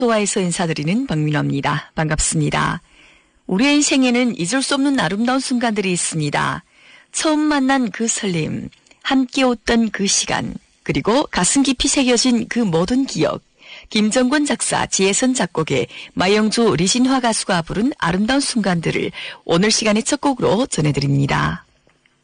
도화에서 인사드리는 박민화입니다. 반갑습니다. 우리의 인생에는 잊을 수 없는 아름다운 순간들이 있습니다. 처음 만난 그 설렘, 함께 웃던 그 시간, 그리고 가슴 깊이 새겨진 그 모든 기억. 김정권 작사, 지혜선 작곡의 마영주, 리신화 가수가 부른 아름다운 순간들을 오늘 시간의 첫 곡으로 전해드립니다.